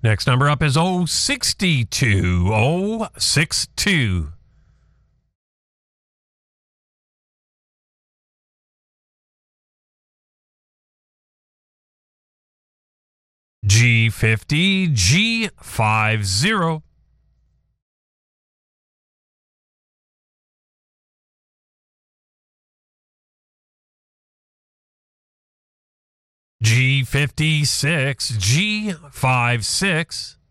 Next number up is 062. 062. G50, G50. G56, G56.